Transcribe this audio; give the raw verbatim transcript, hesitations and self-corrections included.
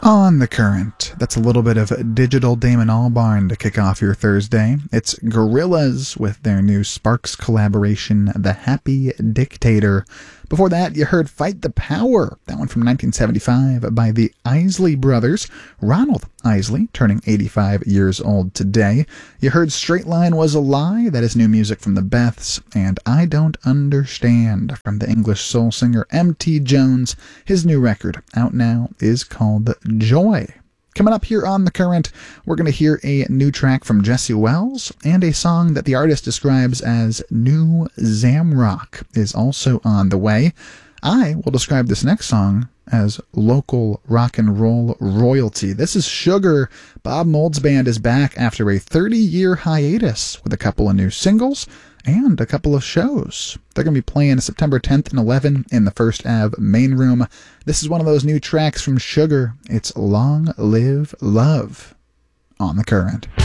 On the Current, that's a little bit of digital Damon Albarn to kick off your Thursday. It's Gorillaz with their new Sparks collaboration, The Happy Dictator. Before that, you heard Fight the Power, that one from nineteen seventy-five by the Isley Brothers. Ronald Isley, turning eighty-five years old today. You heard Straight Line Was a Lie, that is new music from the Beths. And I Don't Understand from the English soul singer M T Jones. His new record, out now, is called Joy. Coming up here on The Current, we're going to hear a new track from Jesse Wells, and a song that the artist describes as New Zamrock is also on the way. I will describe this next song as local rock and roll royalty. This is Sugar. Bob Mold's band is back after a thirty-year hiatus with a couple of new singles and a couple of shows. They're going to be playing September tenth and eleventh in the First Ave main room. This is one of those new tracks from Sugar. It's Long Live Love on The Current.